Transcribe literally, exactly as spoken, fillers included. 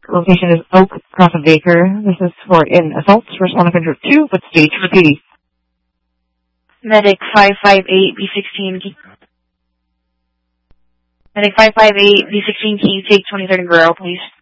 Location is Oak, Cross of Baker. This is for in assaults. Responding under two, but stage for P D. Medic five five eight B sixteen. Medic five five eight B sixteen, can you take twenty-third and Guerrero, please?